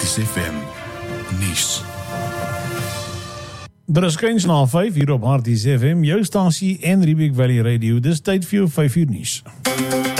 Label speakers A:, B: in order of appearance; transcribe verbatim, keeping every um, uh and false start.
A: Kiss F M nuus.
B: Daar is kyns na vyf hier op Harties F M, jou stasie en Riebeek Valley Radio. Dis tyd vir jou vyf uur nuus.